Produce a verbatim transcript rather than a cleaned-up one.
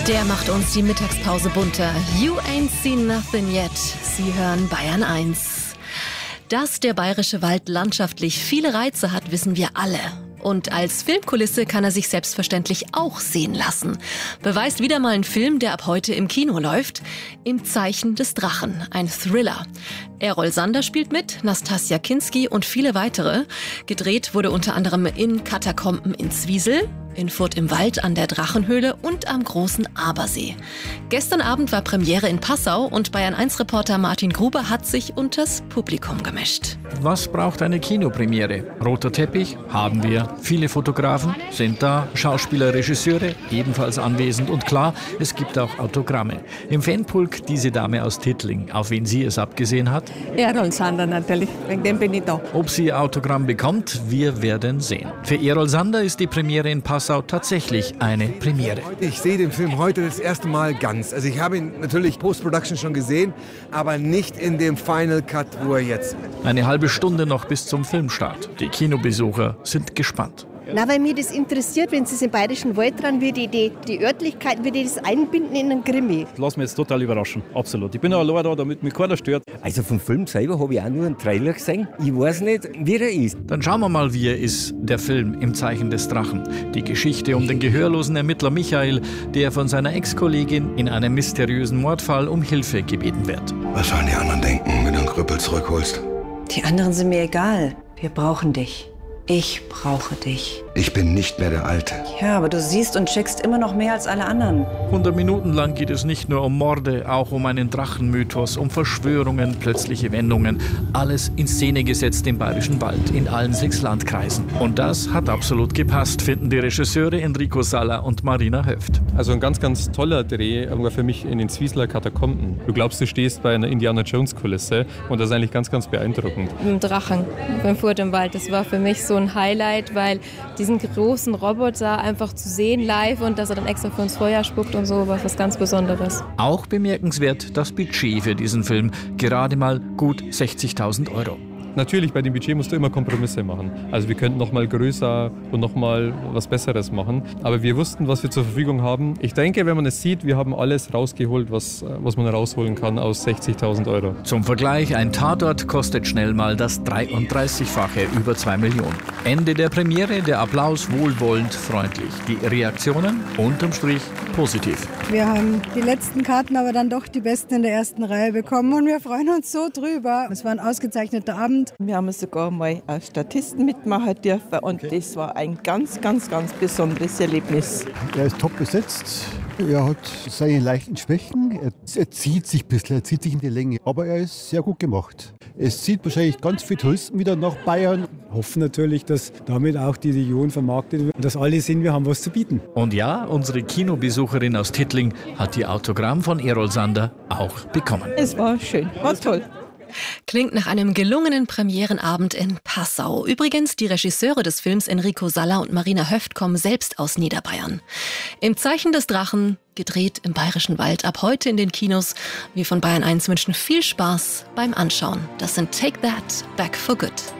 Der macht uns die Mittagspause bunter. You ain't seen nothing yet. Sie hören Bayern eins. Dass der bayerische Wald landschaftlich viele Reize hat, wissen wir alle. Und als Filmkulisse kann er sich selbstverständlich auch sehen lassen. Beweist wieder mal ein Film, der ab heute im Kino läuft. Im Zeichen des Drachen, ein Thriller. Errol Sander spielt mit, Nastassja Kinski und viele weitere. Gedreht wurde unter anderem in Katakomben in Zwiesel, in Furth im Wald an der Drachenhöhle und am Großen Abersee. Gestern Abend war Premiere in Passau und Bayern eins Reporter Martin Gruber hat sich unters Publikum gemischt. Was braucht eine Kinopremiere? Roter Teppich? Haben wir. Viele Fotografen sind da, Schauspieler, Regisseure ebenfalls anwesend und klar, es gibt auch Autogramme. Im Fanpulk diese Dame aus Tittling, auf wen sie es abgesehen hat. Errol Sander natürlich, wegen dem bin ich da. Ob sie ihr Autogramm bekommt, wir werden sehen. Für Errol Sander ist die Premiere in Passau tatsächlich eine Premiere. Ich sehe den Film heute das erste Mal ganz. Also ich habe ihn natürlich Post-Production schon gesehen, aber nicht in dem Final Cut, wo er jetzt ist. Eine halbe Stunde noch bis zum Filmstart. Die Kinobesucher sind gespannt. Na, weil mich das interessiert, wenn Sie es im Bayerischen Wald dran, wie die, die, die Örtlichkeiten, wie die das einbinden in einen Krimi. Lass mich jetzt total überraschen, absolut. Ich bin auch allein da, damit mich keiner stört. Also vom Film selber habe ich auch nur einen Trailer gesehen. Ich weiß nicht, wie er ist. Dann schauen wir mal, wie er ist, der Film im Zeichen des Drachen. Die Geschichte um den gehörlosen Ermittler Michael, der von seiner Ex-Kollegin in einem mysteriösen Mordfall um Hilfe gebeten wird. Was sollen die anderen denken, wenn du einen Krüppel zurückholst? Die anderen sind mir egal. Wir brauchen dich. Ich brauche dich. Ich bin nicht mehr der Alte. Ja, aber du siehst und checkst immer noch mehr als alle anderen. hundert Minuten lang geht es nicht nur um Morde, auch um einen Drachenmythos, um Verschwörungen, plötzliche Wendungen. Alles in Szene gesetzt im Bayerischen Wald, in allen sechs Landkreisen. Und das hat absolut gepasst, finden die Regisseure Enrico Salla und Marina Höft. Also ein ganz, ganz toller Dreh war für mich in den Zwiesler Katakomben. Du glaubst, du stehst bei einer Indiana-Jones-Kulisse und das ist eigentlich ganz, ganz beeindruckend. Im Drachen, beim Furth im Wald, das war für mich so ein Highlight, weil diesen großen Roboter einfach zu sehen live und dass er dann extra für uns Feuer spuckt und so, war was ganz Besonderes. Auch bemerkenswert das Budget für diesen Film, gerade mal gut sechzigtausend Euro. Natürlich, bei dem Budget musst du immer Kompromisse machen. Also wir könnten noch mal größer und noch mal was Besseres machen. Aber wir wussten, was wir zur Verfügung haben. Ich denke, wenn man es sieht, wir haben alles rausgeholt, was, was man rausholen kann aus sechzigtausend Euro. Zum Vergleich, ein Tatort kostet schnell mal das dreiunddreißigfache, über zwei Millionen. Ende der Premiere, der Applaus wohlwollend, freundlich. Die Reaktionen unterm Strich positiv. Wir haben die letzten Karten, aber dann doch die besten in der ersten Reihe bekommen und wir freuen uns so drüber. Es war ein ausgezeichneter Abend. Wir haben sogar mal als Statisten mitmachen dürfen und okay. Das war ein ganz, ganz, ganz besonderes Erlebnis. Er ist top besetzt. Er hat seine leichten Schwächen. Er, er zieht sich ein bisschen, er zieht sich in die Länge. Aber er ist sehr gut gemacht. Es zieht wahrscheinlich ganz viele Touristen wieder nach Bayern. Hoffen natürlich, dass damit auch die Region vermarktet wird und dass alle sehen, wir haben was zu bieten. Und ja, unsere Kinobesucherin aus Tittling hat die Autogramm von Errol Sander auch bekommen. Es war schön, war toll. Klingt nach einem gelungenen Premierenabend in Passau. Übrigens, die Regisseure des Films Enrico Salla und Marina Höft kommen selbst aus Niederbayern. Im Zeichen des Drachen, gedreht im Bayerischen Wald, ab heute in den Kinos. Wir von Bayern eins wünschen viel Spaß beim Anschauen. Das sind Take That, Back for Good.